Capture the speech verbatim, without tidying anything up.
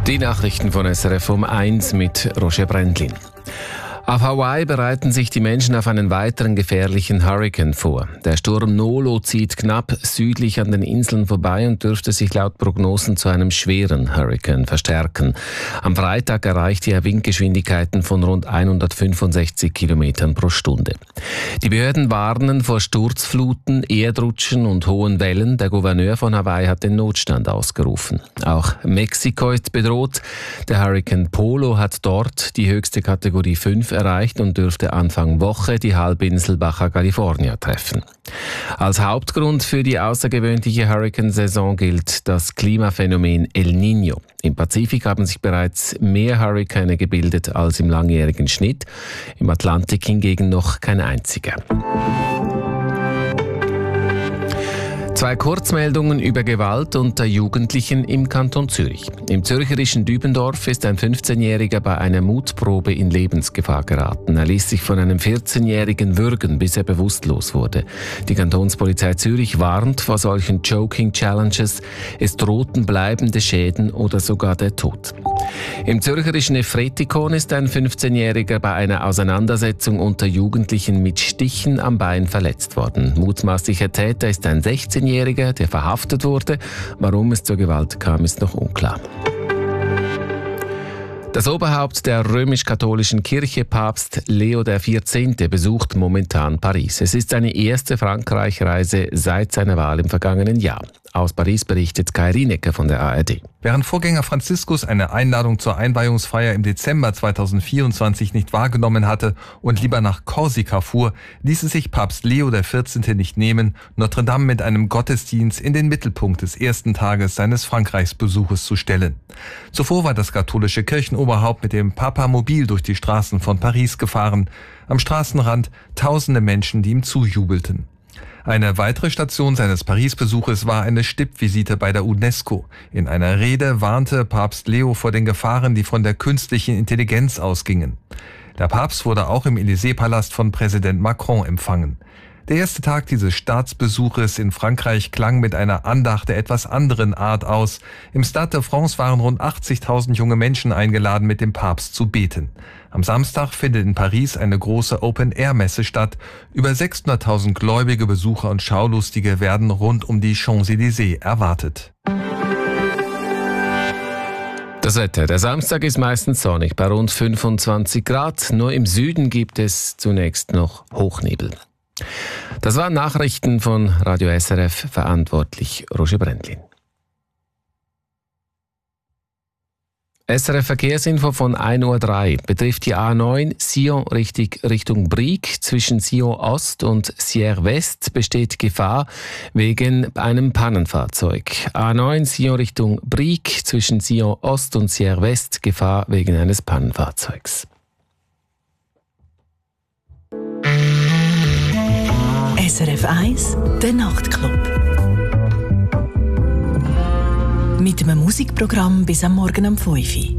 Die Nachrichten von S R F um eins mit Roger Brendlin. Auf Hawaii bereiten sich die Menschen auf einen weiteren gefährlichen Hurrikan vor. Der Sturm Nolo zieht knapp südlich an den Inseln vorbei und dürfte sich laut Prognosen zu einem schweren Hurrikan verstärken. Am Freitag erreichte er Windgeschwindigkeiten von rund hundertfünfundsechzig Kilometern pro Stunde. Die Behörden warnen vor Sturzfluten, Erdrutschen und hohen Wellen. Der Gouverneur von Hawaii hat den Notstand ausgerufen. Auch Mexiko ist bedroht. Der Hurrikan Polo hat dort die höchste Kategorie fünf erreicht und dürfte Anfang Woche die Halbinsel Baja California treffen. Als Hauptgrund für die außergewöhnliche Hurrikansaison gilt das Klimaphänomen El Niño. Im Pazifik haben sich bereits mehr Hurrikane gebildet als im langjährigen Schnitt, im Atlantik hingegen noch kein einziger. Zwei Kurzmeldungen über Gewalt unter Jugendlichen im Kanton Zürich. Im zürcherischen Dübendorf ist ein fünfzehnjähriger bei einer Mutprobe in Lebensgefahr geraten. Er ließ sich von einem vierzehnjährigen würgen, bis er bewusstlos wurde. Die Kantonspolizei Zürich warnt vor solchen Choking Challenges. Es drohten bleibende Schäden oder sogar der Tod. Im zürcherischen Efretikon ist ein fünfzehnjähriger bei einer Auseinandersetzung unter Jugendlichen mit Stichen am Bein verletzt worden. Mutmaßlicher Täter ist ein sechzehnjähriger, der verhaftet wurde. Warum es zur Gewalt kam, ist noch unklar. Das Oberhaupt der römisch-katholischen Kirche, Papst Leo der vierzehnte, besucht momentan Paris. Es ist seine erste Frankreich-Reise seit seiner Wahl im vergangenen Jahr. Aus Paris berichtet Kai Rienecker von der A R D. Während Vorgänger Franziskus eine Einladung zur Einweihungsfeier im Dezember zweitausendvierundzwanzig nicht wahrgenommen hatte und lieber nach Korsika fuhr, ließ es sich Papst Leo der vierzehnte nicht nehmen, Notre Dame mit einem Gottesdienst in den Mittelpunkt des ersten Tages seines Frankreichsbesuches zu stellen. Zuvor war das katholische Kirchenoberhaupt mit dem Papamobil durch die Straßen von Paris gefahren. Am Straßenrand tausende Menschen, die ihm zujubelten. Eine weitere Station seines Paris-Besuches war eine Stippvisite bei der UNESCO. In einer Rede warnte Papst Leo vor den Gefahren, die von der künstlichen Intelligenz ausgingen. Der Papst wurde auch im Élysée-Palast von Präsident Macron empfangen. Der erste Tag dieses Staatsbesuches in Frankreich klang mit einer Andacht der etwas anderen Art aus. Im Stade de France waren rund achtzigtausend junge Menschen eingeladen, mit dem Papst zu beten. Am Samstag findet in Paris eine große Open-Air-Messe statt. Über sechshunderttausend gläubige Besucher und Schaulustige werden rund um die Champs-Élysées erwartet. Das Wetter. Der Samstag ist meistens sonnig, bei rund fünfundzwanzig Grad. Nur im Süden gibt es zunächst noch Hochnebel. Das waren Nachrichten von Radio S R F, verantwortlich Roger Brendlin. S R F Verkehrsinfo von ein Uhr drei betrifft die A neun Sion richtig, Richtung Brieg. Zwischen Sion Ost und Sierre West besteht Gefahr wegen einem Pannenfahrzeug. A neun Sion Richtung Brieg, zwischen Sion Ost und Sierre West Gefahr wegen eines Pannenfahrzeugs. S R F eins, der Nachtclub. Mit einem Musikprogramm bis am Morgen um fünf Uhr.